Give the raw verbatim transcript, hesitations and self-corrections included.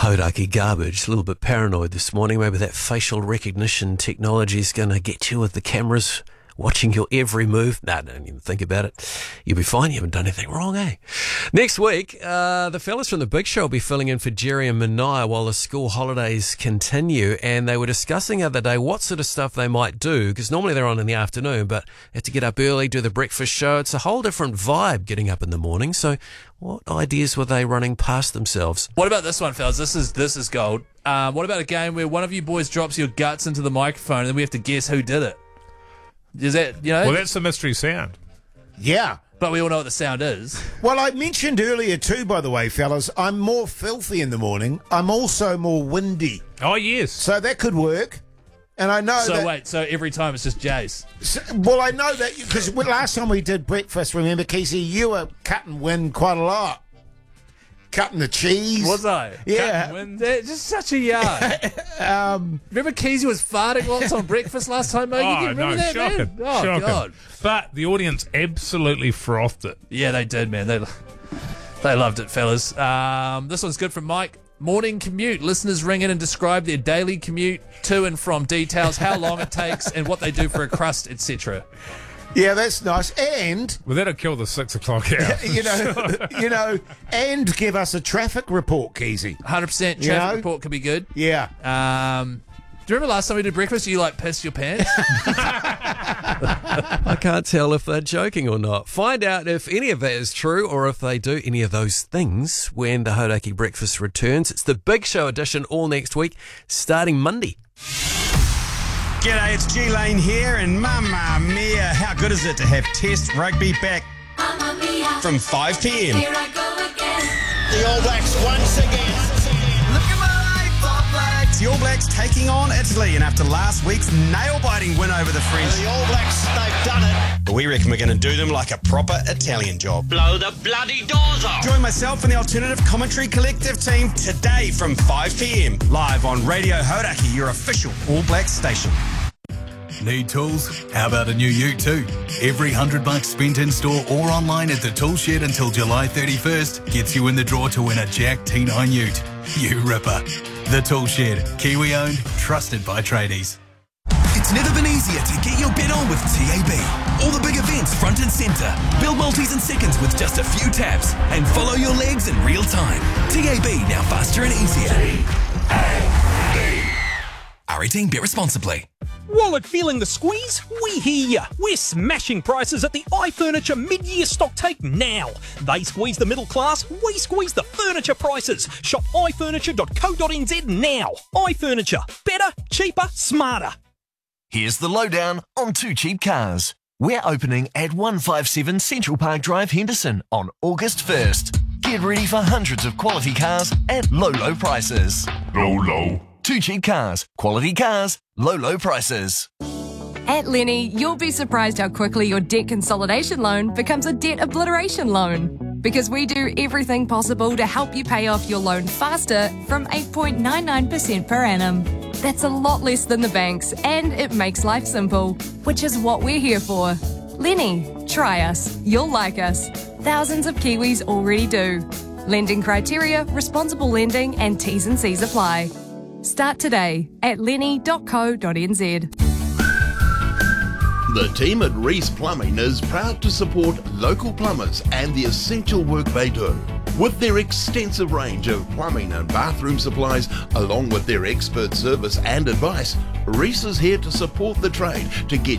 Hodaki garbage. A little bit paranoid this morning. Maybe that facial recognition technology is going to get you with the cameras watching your every move. Nah, don't even think about it. You'll be fine. You haven't done anything wrong, eh? Next week, uh, the fellas from The Big Show will be filling in for Jerry and Mania while the school holidays continue. And they were discussing the other day what sort of stuff they might do, because normally they're on in the afternoon, but have to get up early, do the breakfast show. It's a whole different vibe getting up in the morning. So what ideas were they running past themselves? What about this one, fellas? This is this is gold. Uh, what about a game where one of you boys drops your guts into the microphone and then we have to guess who did it? Is that, you know? Well, that's the mystery sound. Yeah. But we all know what the sound is. Well, I mentioned earlier too, by the way, fellas, I'm more filthy in the morning. I'm also more windy. Oh, yes. So that could work. And I know So that... wait, so every time it's just Jace? So, well, I know that because last time we did breakfast, remember, Casey, you were cutting wind quite a lot. Cutting the cheese. Was I? Yeah. Wind? They're just such a yarn. um, remember Keezy was farting lots on breakfast last time, mate? Oh, You remember no, that, shocking. man? Oh, shocking. God. But the audience absolutely frothed it. Yeah, they did, man. They they loved it, fellas. Um, this one's good from Mike. Morning commute. Listeners ring in and describe their daily commute to and from, details, how long it takes, and what they do for a crust, et cetera. Yeah, that's nice. And Well, that'll kill the six o'clock hour. you know, you know, and give us a traffic report, Keezy. one hundred percent You traffic know? report could be good. Yeah. Um, do you remember last time we did breakfast? You like pissed your pants? I can't tell if they're joking or not. Find out if any of that is true or if they do any of those things when the Hodaki Breakfast returns. It's the Big Show edition all next week, starting Monday. G'day, it's G-Lane here, and mamma mia, how good is it to have Test Rugby back from five p.m. Here I go again. The All Blacks once again. Look at my life, All Blacks. The All Blacks taking on Italy, and after last week's nail-biting win over the French, The All Blacks, they've done it. we reckon we're going to do them like a proper Italian job. Blow the bloody doors off. Join myself and the Alternative Commentary Collective team today from five p.m. live on Radio Hodaki, your official All Blacks station. Need tools? How about a new ute too? Every hundred bucks spent in store or online at the Tool Shed until July thirty-first gets you in the draw to win a Jack T nine ute. You ripper. The Tool Shed, Kiwi owned, trusted by tradies. It's never been easier to get your bet on with T A B. All the big events front and centre. Build multis in seconds with just a few taps and follow your legs in real time. T A B, now faster and easier. R eighteen, bet responsibly. Wallet feeling the squeeze? We hear ya. We're smashing prices at the iFurniture mid-year stock take now. They squeeze the middle class, we squeeze the furniture prices. Shop i furniture dot co dot n z now. iFurniture. Better, cheaper, smarter. Here's the lowdown on Two Cheap Cars. We're opening at one fifty-seven Central Park Drive, Henderson on August first. Get ready for hundreds of quality cars at low, low prices. Low, low. Two Cheap Cars. Quality cars. Low, low prices. At Lenny, you'll be surprised how quickly your debt consolidation loan becomes a debt obliteration loan. Because we do everything possible to help you pay off your loan faster from eight point nine nine percent per annum. That's a lot less than the banks, and it makes life simple, which is what we're here for. Lenny, try us. You'll like us. Thousands of Kiwis already do. Lending criteria, responsible lending, and T's and C's apply. Start today at lenny dot co dot n z. The team at Reese Plumbing is proud to support local plumbers and the essential work they do. With their extensive range of plumbing and bathroom supplies, along with their expert service and advice, Reese is here to support the trade to get